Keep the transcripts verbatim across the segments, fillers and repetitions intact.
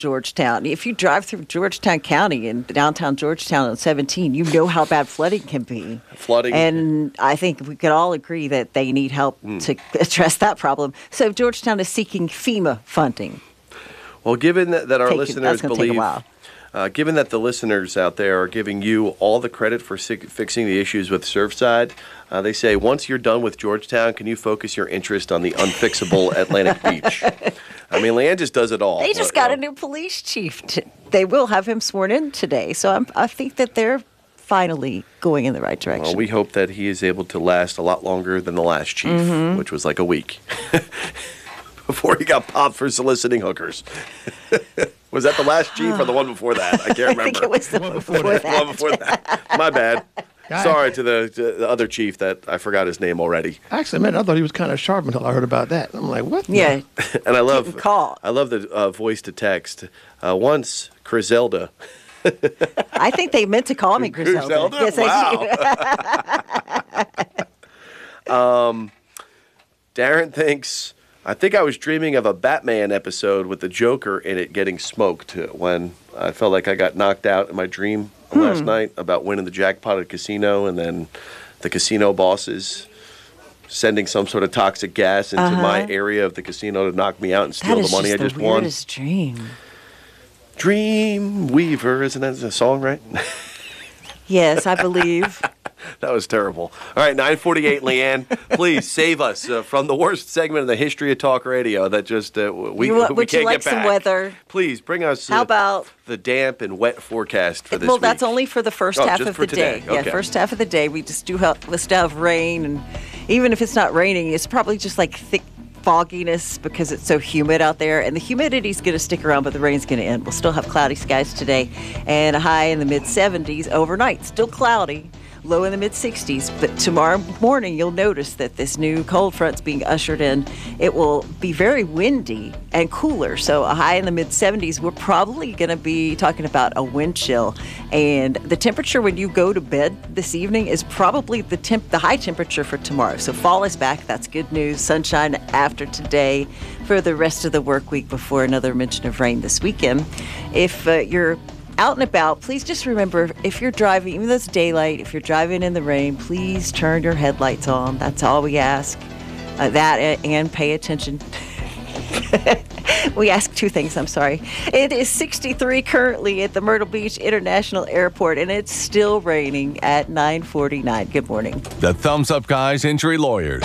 Georgetown. If you drive through Georgetown County in downtown Georgetown on seventeen, you know how bad flooding can be. Flooding. And I think we could all agree that they need help mm. to address that problem. So Georgetown is seeking FEMA funding. Well, given that, that our take, listeners believe, uh, given that the listeners out there are giving you all the credit for si- fixing the issues with Surfside, uh, they say once you're done with Georgetown, can you focus your interest on the unfixable Atlantic Beach? I mean, Leanne just does it all. They just got a new police chief. To, they will have him sworn in today. So I'm, I think that they're finally going in the right direction. Well, we hope that he is able to last a lot longer than the last chief, mm-hmm. which was like a week before he got popped for soliciting hookers. Was that the last chief or the one before that? I can't remember. I think it was the one before, before that. The one before that. My bad. Sorry to the, to the other chief that I forgot his name already. Actually, man, I thought he was kind of sharp until I heard about that. I'm like, what? Yeah. And I love I love the uh, voice to text. Uh, once, Griselda. I think they meant to call me Griselda. Griselda? Yes, wow. um, Darren thinks, I think I was dreaming of a Batman episode with the Joker in it getting smoked when I felt like I got knocked out in my dream hmm. last night about winning the jackpot at a casino, and then the casino bosses sending some sort of toxic gas into uh-huh. my area of the casino to knock me out and steal the money just I just the won. That is the weirdest dream. Dream Weaver, isn't that a song, right? Yes, I believe. That was terrible. All right, nine forty-eight, Leanne, please save us uh, from the worst segment in the history of talk radio that just uh, we, you, we would can't you like get back. Some weather? Please bring us uh, How about the damp and wet forecast for this well, week. Well, that's only for the first oh, half just of for the today. day. Okay. Yeah, first half of the day. We just do have, we still have rain, and even if it's not raining, it's probably just like thick fogginess because it's so humid out there, and the humidity's going to stick around, but the rain's going to end. We'll still have cloudy skies today and a high in the mid seventies overnight. Still cloudy, low in the mid sixties, but tomorrow morning you'll notice that this new cold front's being ushered in. It will be very windy and cooler, so a high in the mid seventies. We're probably going to be talking about a wind chill, and the temperature when you go to bed this evening is probably the temp the high temperature for tomorrow. So fall is back. That's good news. Sunshine after today for the rest of the work week before another mention of rain this weekend. If uh, you're out and about, please just remember, if you're driving, even though it's daylight, if you're driving in the rain, please turn your headlights on. That's all we ask. Uh, that and pay attention. We ask two things, I'm sorry. It is sixty-three currently at the Myrtle Beach International Airport, and it's still raining at nine forty-nine. Good morning. The Thumbs Up Guys Injury Lawyers.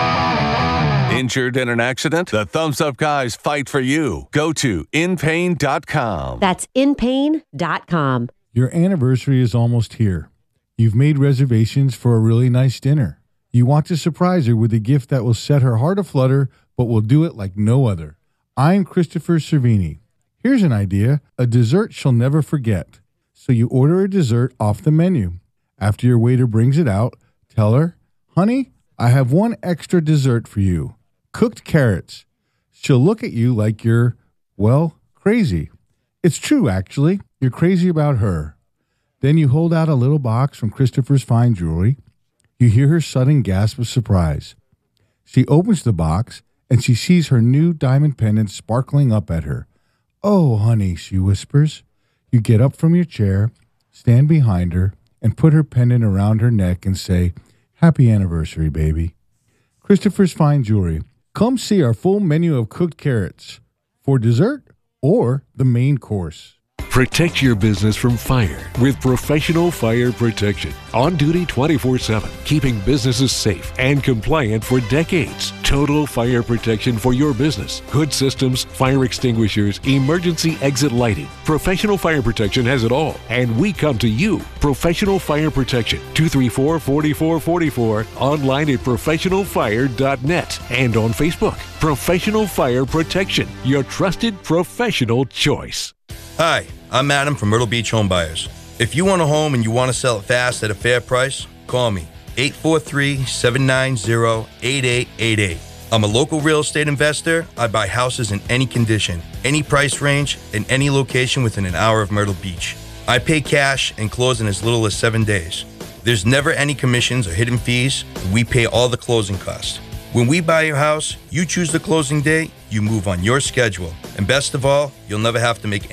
Injured in an accident? The Thumbs Up Guys fight for you. Go to in pain dot com. That's in pain dot com. Your anniversary is almost here. You've made reservations for a really nice dinner. You want to surprise her with a gift that will set her heart aflutter, but will do it like no other. I'm Christopher Cervini. Here's an idea, a dessert she'll never forget. So you order a dessert off the menu. After your waiter brings it out, tell her, honey, I have one extra dessert for you. Cooked carrots. She'll look at you like you're, well, crazy. It's true, actually. You're crazy about her. Then you hold out a little box from Christopher's Fine Jewelry. You hear her sudden gasp of surprise. She opens the box, and she sees her new diamond pendant sparkling up at her. Oh, honey, she whispers. You get up from your chair, stand behind her, and put her pendant around her neck and say, happy anniversary, baby. Christopher's Fine Jewelry. Come see our full menu of cooked carrots for dessert or the main course. Protect your business from fire with Professional Fire Protection. On duty twenty-four seven, keeping businesses safe and compliant for decades. Total fire protection for your business. Hood systems, fire extinguishers, emergency exit lighting. Professional Fire Protection has it all. And we come to you. Professional Fire Protection. two three four, four four four four. Online at professional fire dot net. And on Facebook. Professional Fire Protection. Your trusted professional choice. Hi, I'm Adam from Myrtle Beach Home Buyers. If you want a home and you want to sell it fast at a fair price, call me, eight four three, seven nine zero, eight eight eight eight. I'm a local real estate investor. I buy houses in any condition, any price range, in any location within an hour of Myrtle Beach. I pay cash and close in as little as seven days. There's never any commissions or hidden fees. We pay all the closing costs. When we buy your house, you choose the closing date, you move on your schedule. And best of all, you'll never have to make